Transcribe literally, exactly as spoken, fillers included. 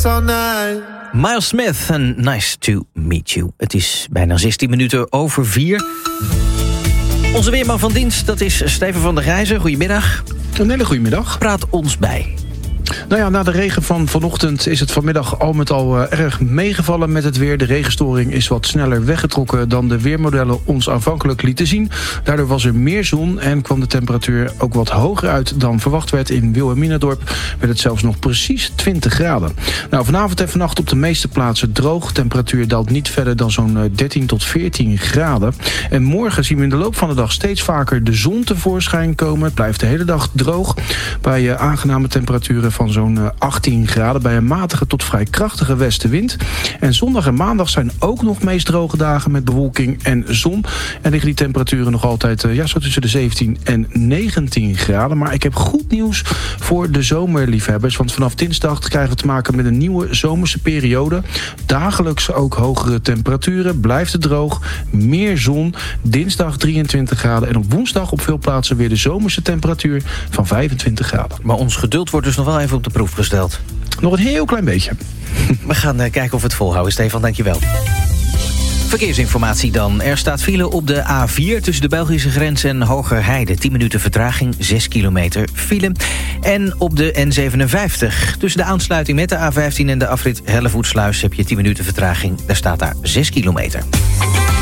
this all night. Miles Smith en Nice to Meet You. Het is bijna zestien minuten over vier. Onze weerman van dienst, dat is Steven van der Gijzen. Goedemiddag. Een hele goede middag. Praat ons bij. Nou ja, na de regen van vanochtend is het vanmiddag al met al uh, erg meegevallen met het weer. De regenstoring is wat sneller weggetrokken dan de weermodellen ons aanvankelijk lieten zien. Daardoor was er meer zon en kwam de temperatuur ook wat hoger uit dan verwacht werd. In Wilhelminadorp werd het zelfs nog precies twintig graden. Nou, vanavond en vannacht op de meeste plaatsen droog. De temperatuur daalt niet verder dan zo'n dertien tot veertien graden. En morgen zien we in de loop van de dag steeds vaker de zon tevoorschijn komen. Het blijft de hele dag droog bij uh, aangename temperaturen van zo'n achttien graden... bij een matige tot vrij krachtige westenwind. En zondag en maandag zijn ook nog meest droge dagen met bewolking en zon. En liggen die temperaturen nog altijd ja, zo tussen de zeventien en negentien graden. Maar ik heb goed nieuws voor de zomerliefhebbers. Want vanaf dinsdag krijgen we te maken met een nieuwe zomerse periode. Dagelijks ook hogere temperaturen. Blijft het droog. Meer zon. Dinsdag drieëntwintig graden. En op woensdag op veel plaatsen weer de zomerse temperatuur van vijfentwintig graden. Maar ons geduld wordt dus nog wel even op de proef gesteld. Nog een heel klein beetje. We gaan uh, kijken of we het volhouden. Stefan, dankjewel. Verkeersinformatie dan. Er staat file op de A vier tussen de Belgische grens en Hogerheide. tien minuten vertraging, zes kilometer file. En op de N zevenenvijftig. Tussen de aansluiting met de A vijftien en de afrit Hellevoetsluis heb je tien minuten vertraging. Daar staat daar zes kilometer.